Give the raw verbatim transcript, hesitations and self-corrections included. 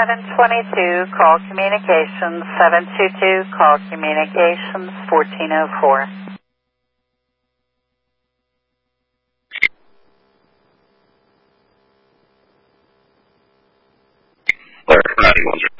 seven twenty-two, call communications. seven two two, call communications. fourteen oh four. Alert for ninety-one.